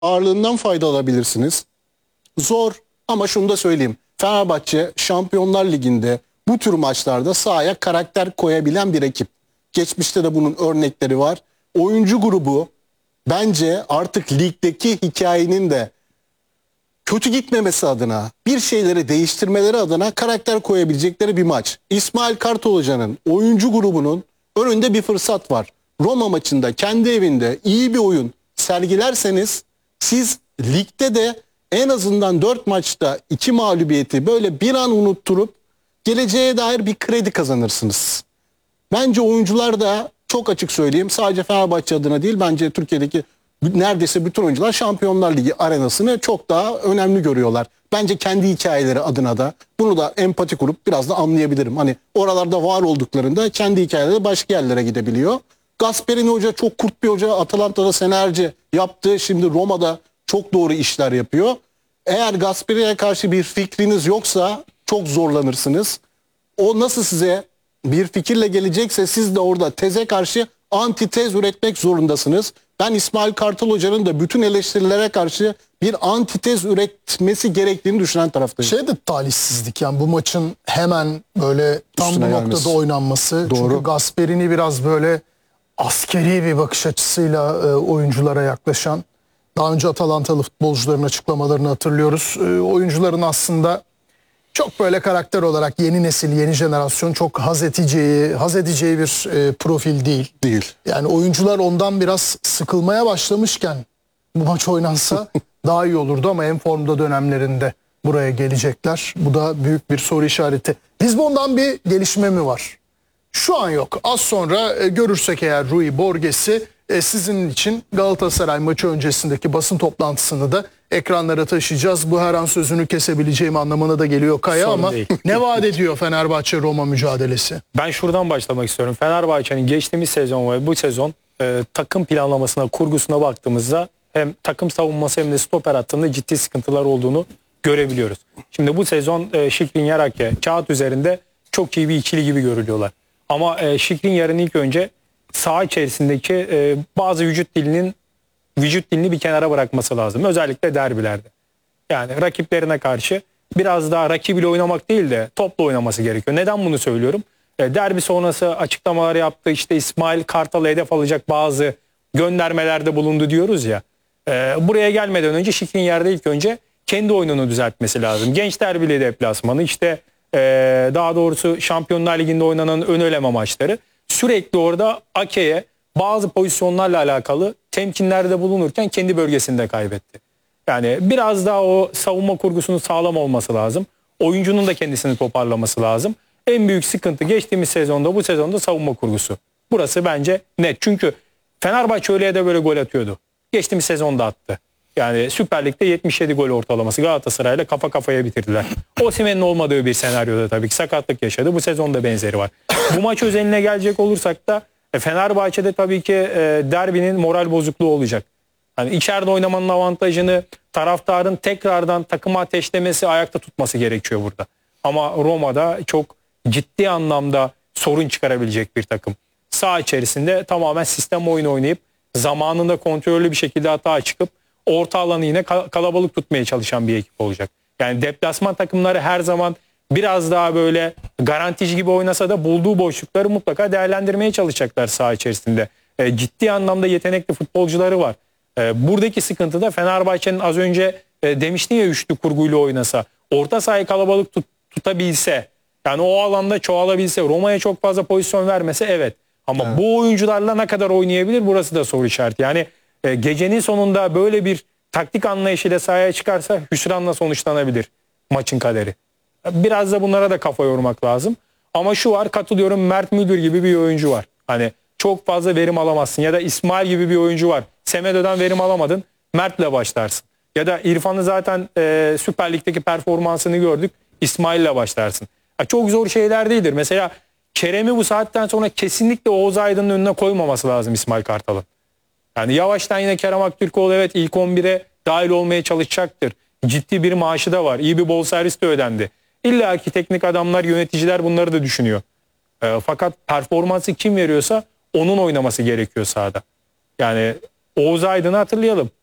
ağırlığından fayda alabilirsiniz. Zor ama şunu da söyleyeyim. Fenerbahçe Şampiyonlar Ligi'nde bu tür maçlarda sahaya karakter koyabilen bir ekip. Geçmişte de bunun örnekleri var. Oyuncu grubu bence artık ligdeki hikayenin de kötü gitmemesi adına, bir şeyleri değiştirmeleri adına karakter koyabilecekleri bir maç. İsmail Kartal Hoca'nın oyuncu grubunun önünde bir fırsat var. Roma maçında kendi evinde iyi bir oyun sergilerseniz siz ligde de en azından 4 maçta 2 mağlubiyeti böyle bir an unutturup geleceğe dair bir kredi kazanırsınız. Bence oyuncular da çok açık söyleyeyim, sadece Fenerbahçe adına değil, bence Türkiye'deki neredeyse bütün oyuncular Şampiyonlar Ligi arenasını çok daha önemli görüyorlar. Bence kendi hikayeleri adına da bunu da empati kurup biraz da anlayabilirim. Hani oralarda var olduklarında kendi hikayeleri başka yerlere gidebiliyor. Gasperini Hoca çok kurt bir hoca. Atalanta'da senelerce yaptı. Şimdi Roma'da çok doğru işler yapıyor. Eğer Gasperini'ye karşı bir fikriniz yoksa çok zorlanırsınız. O nasıl size bir fikirle gelecekse siz de orada teze karşı antitez üretmek zorundasınız. Ben İsmail Kartal Hoca'nın da bütün eleştirilere karşı bir antitez üretmesi gerektiğini düşünen taraftayım. Şey de talihsizlik yani bu maçın hemen böyle tam Üstüne bu noktada gelmesi. oynanması. Doğru. Çünkü Gasperini biraz böyle askeri bir bakış açısıyla oyunculara yaklaşan. Daha önce Atalantalı futbolcuların açıklamalarını hatırlıyoruz. Oyuncuların aslında çok böyle karakter olarak yeni nesil, yeni jenerasyon çok haz edeceği bir profil değil. Değil. Yani oyuncular ondan biraz sıkılmaya başlamışken bu maç oynansa daha iyi olurdu ama en formda dönemlerinde buraya gelecekler. Bu da büyük bir soru işareti. Lizbon'dan bir gelişme mi var? Şu an yok. Az sonra görürsek eğer Rui Borges'i sizin için Galatasaray maçı öncesindeki basın toplantısını da ekranlara taşıyacağız. Bu her an sözünü kesebileceğim anlamına da geliyor Kaya Sorun ama değil. ne vaat ediyor Fenerbahçe-Roma mücadelesi? Ben şuradan başlamak istiyorum. Fenerbahçe'nin geçtiğimiz sezon ve bu sezon takım planlamasına, kurgusuna baktığımızda hem takım savunması hem de stoper hattında ciddi sıkıntılar olduğunu görebiliyoruz. Şimdi bu sezon Skriniar Ake kağıt üzerinde çok iyi bir ikili gibi görülüyorlar. Ama Skriniar'ın ilk önce saha içerisindeki bazı vücut dilini bir kenara bırakması lazım. Özellikle derbilerde. Yani rakiplerine karşı biraz daha rakibiyle oynamak değil de topla oynaması gerekiyor. Neden bunu söylüyorum? Derbi sonrası açıklamalar yaptı. İşte İsmail Kartal'ı hedef alacak bazı göndermelerde bulundu diyoruz ya. Buraya gelmeden önce Skriniar'da ilk önce kendi oyununu düzeltmesi lazım. Genç derbili deplasmanı, işte daha doğrusu Şampiyonlar Ligi'nde oynanan ön eleme maçları. Sürekli orada Ake'ye bazı pozisyonlarla alakalı temkinlerde bulunurken kendi bölgesinde kaybetti. Yani biraz daha o savunma kurgusunun sağlam olması lazım. Oyuncunun da kendisini toparlaması lazım. En büyük sıkıntı geçtiğimiz sezonda, bu sezonda savunma kurgusu. Burası bence net. Çünkü Fenerbahçe öyle ya da böyle gol atıyordu. Geçtiğimiz sezonda attı. Yani Süper Lig'de 77 gol ortalaması, Galatasaray'la kafa kafaya bitirdiler. Osimhen'in olmadığı bir senaryoda tabii ki sakatlık yaşadı. Bu sezonda benzeri var. Bu maç özeline gelecek olursak da Fenerbahçe'de tabii ki derbinin moral bozukluğu olacak. Hani içeride oynamanın avantajını taraftarın tekrardan takımı ateşlemesi, ayakta tutması gerekiyor burada. Ama Roma'da çok ciddi anlamda sorun çıkarabilecek bir takım. Saha içerisinde tamamen sistem oyunu oynayıp zamanında kontrollü bir şekilde hata çıkıp orta alanı yine kalabalık tutmaya çalışan bir ekip olacak. Yani deplasman takımları her zaman biraz daha böyle garantici gibi oynasa da bulduğu boşlukları mutlaka değerlendirmeye çalışacaklar saha içerisinde. Ciddi anlamda yetenekli futbolcuları var. Buradaki sıkıntı da Fenerbahçe'nin az önce demiştin ya, üçlü kurguyla oynasa, orta sahayı kalabalık tutabilse, yani o alanda çoğalabilse, Roma'ya çok fazla pozisyon vermese evet. Ama evet, bu oyuncularla ne kadar oynayabilir, burası da soru işareti. Yani gecenin sonunda böyle bir taktik anlayışıyla sahaya çıkarsa hüsranla sonuçlanabilir maçın kaderi. Biraz da bunlara da kafa yormak lazım. Ama şu var, katılıyorum, Mert Müldür gibi bir oyuncu var. Hani çok fazla verim alamazsın. Ya da İsmail gibi bir oyuncu var. Semedo'dan verim alamadın, Mert'le başlarsın. Ya da İrfan'ı zaten Süper Lig'deki performansını gördük, İsmail'le başlarsın. Çok zor şeyler değildir. Mesela Kerem'i bu saatten sonra kesinlikle Oğuz Aydın'ın önüne koymaması lazım İsmail Kartal'ın. Yani yavaştan yine Kerem Aktürkoğlu evet ilk 11'e dahil olmaya çalışacaktır. Ciddi bir maaşı da var. İyi bir bonservis de ödendi. İlla ki teknik adamlar, yöneticiler bunları da düşünüyor. Fakat performansı kim veriyorsa onun oynaması gerekiyor sahada. Yani Oğuz Aydın'ı hatırlayalım.